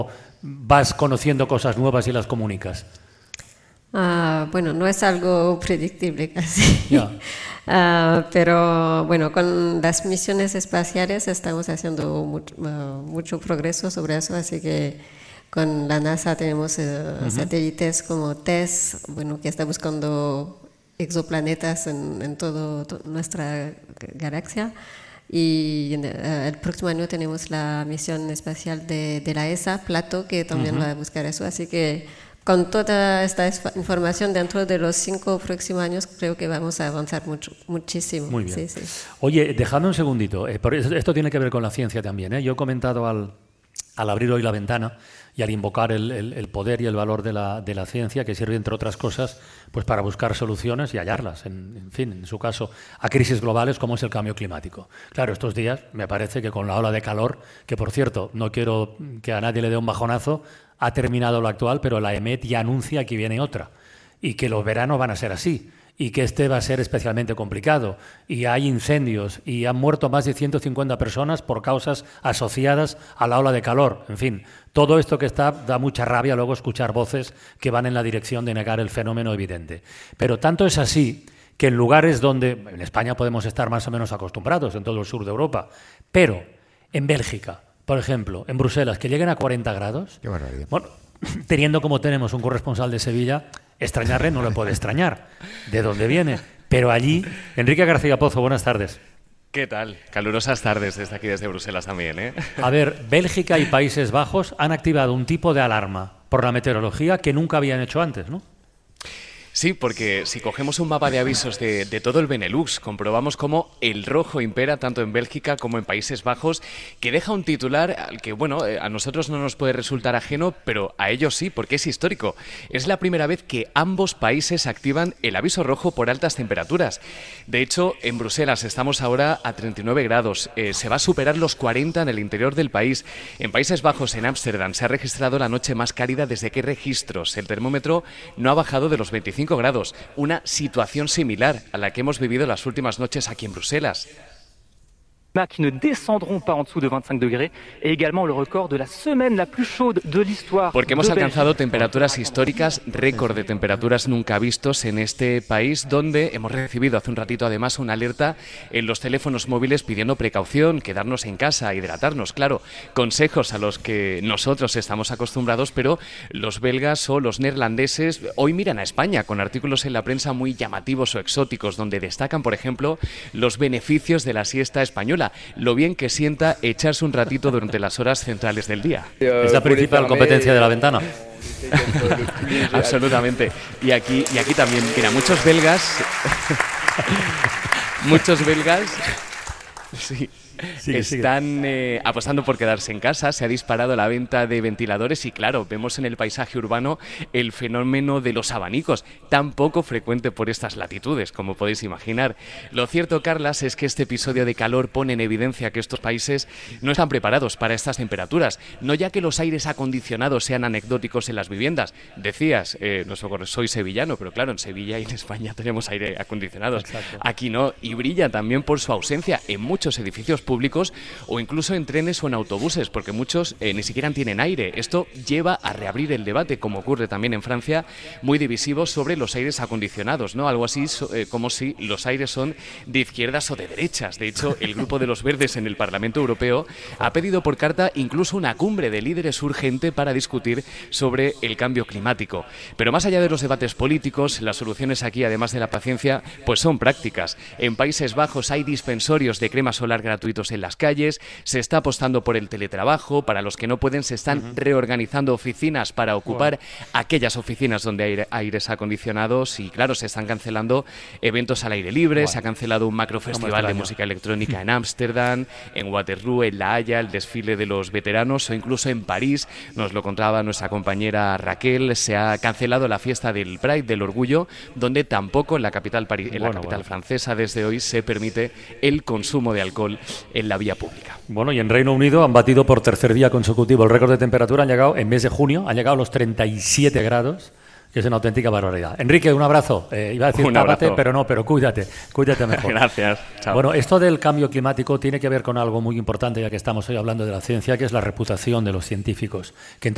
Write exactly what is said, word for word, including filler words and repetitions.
vas conociendo cosas nuevas y las comunicas? Uh, bueno, no es algo predictible casi. Yeah. uh, pero bueno, con las misiones espaciales estamos haciendo mucho, uh, mucho progreso sobre eso, así que con la NASA tenemos uh, uh-huh. satélites como TESS, bueno, que está buscando exoplanetas en, en toda nuestra galaxia. Y uh, el próximo año tenemos la misión espacial de, de la E S A, Plato, que también uh-huh. va a buscar eso. Así que con toda esta información dentro de los cinco próximos años creo que vamos a avanzar mucho, muchísimo. Muy bien. Sí, sí. Oye, dejadme un segundito. Eh, por eso, esto tiene que ver con la ciencia también. ¿eh? Yo he comentado al, al abrir hoy la ventana y al invocar el, el, el poder y el valor de la, de la ciencia, que sirve, entre otras cosas, pues para buscar soluciones y hallarlas, en, en fin, en su caso, a crisis globales como es el cambio climático. Claro, estos días me parece que con la ola de calor, que por cierto, no quiero que a nadie le dé un bajonazo, ha terminado lo actual, pero la E M E T ya anuncia que viene otra y que los veranos van a ser así y que este va a ser especialmente complicado y hay incendios y han muerto más de ciento cincuenta personas por causas asociadas a la ola de calor. En fin, todo esto que está da mucha rabia luego escuchar voces que van en la dirección de negar el fenómeno evidente. Pero tanto es así que en lugares donde en España podemos estar más o menos acostumbrados, en todo el sur de Europa, pero en Bélgica, por ejemplo, en Bruselas, que lleguen a cuarenta grados, Qué barbaridad. Bueno, teniendo como tenemos un corresponsal de Sevilla, extrañarle no le puede extrañar de dónde viene. Pero allí, Enrique García Pozo, buenas tardes. ¿Qué tal? Calurosas tardes desde aquí, desde Bruselas también, ¿eh? A ver, Bélgica y Países Bajos han activado un tipo de alarma por la meteorología que nunca habían hecho antes, ¿no? Sí, porque si cogemos un mapa de avisos de, de todo el Benelux, comprobamos cómo el rojo impera tanto en Bélgica como en Países Bajos, que deja un titular al que, bueno, a nosotros no nos puede resultar ajeno, pero a ellos sí, porque es histórico. Es la primera vez que ambos países activan el aviso rojo por altas temperaturas. De hecho, en Bruselas estamos ahora a treinta y nueve grados. Eh, se va a superar los cuarenta en el interior del país. En Países Bajos, en Ámsterdam, se ha registrado la noche más cálida desde que hay registros. El termómetro no ha bajado de los veinticinco grados, una situación similar a la que hemos vivido las últimas noches aquí en Bruselas. Qui ne descendront pas en dessous de veinticinq degrés et également le record de la semaine la plus chaude de l'histoire. Porque hemos alcanzado temperaturas históricas, récord de temperaturas nunca vistos en este país, donde hemos recibido hace un ratito además una alerta en los teléfonos móviles pidiendo precaución, quedarnos en casa, hidratarnos, claro, consejos a los que nosotros estamos acostumbrados, pero los belgas o los neerlandeses hoy miran a España con artículos en la prensa muy llamativos o exóticos, donde destacan, por ejemplo, los beneficios de la siesta española, lo bien que sienta echarse un ratito durante las horas centrales del día. Es la principal competencia de la ventana. Absolutamente. Y aquí, y aquí también, mira, muchos belgas, muchos belgas, sí. Sigue, están eh, apostando por quedarse en casa. Se ha disparado la venta de ventiladores y claro, vemos en el paisaje urbano el fenómeno de los abanicos, tan poco frecuente por estas latitudes, como podéis imaginar. Lo cierto, Carlas, es que este episodio de calor pone en evidencia que estos países no están preparados para estas temperaturas, no ya que los aires acondicionados sean anecdóticos en las viviendas. Decías, eh, no soy sevillano, pero claro, en Sevilla y en España tenemos aire acondicionados. Exacto. Aquí no, y brilla también por su ausencia en muchos edificios públicos públicos o incluso en trenes o en autobuses, porque muchos eh, ni siquiera tienen aire. Esto lleva a reabrir el debate, como ocurre también en Francia, muy divisivo sobre los aires acondicionados, ¿no? Algo así so, eh, como si los aires son de izquierdas o de derechas. De hecho, el grupo de los verdes en el Parlamento Europeo ha pedido por carta incluso una cumbre de líderes urgente para discutir sobre el cambio climático. Pero más allá de los debates políticos, las soluciones aquí, además de la paciencia, pues son prácticas. En Países Bajos hay dispensorios de crema solar gratuitos en las calles, se está apostando por el teletrabajo, para los que no pueden se están uh-huh. reorganizando oficinas para ocupar wow. aquellas oficinas donde hay aires acondicionados y claro, se están cancelando eventos al aire libre, wow. se ha cancelado un macrofestival de música electrónica en Ámsterdam, en Waterloo, en La Haya, el desfile de los veteranos o incluso en París, nos lo contaba nuestra compañera Raquel, se ha cancelado la fiesta del Pride, del Orgullo, donde tampoco en la capital, París, en bueno, la capital bueno. francesa desde hoy se permite el consumo de alcohol en la vía pública. Bueno, y en Reino Unido han batido por tercer día consecutivo el récord de temperatura, han llegado en mes de junio, han llegado a los treinta y siete grados, que es una auténtica barbaridad. Enrique, un abrazo. Eh, iba a decir tábate, pero no, pero cuídate, cuídate mejor. Gracias. Chao. Bueno, esto del cambio climático tiene que ver con algo muy importante, ya que estamos hoy hablando de la ciencia, que es la reputación de los científicos. Que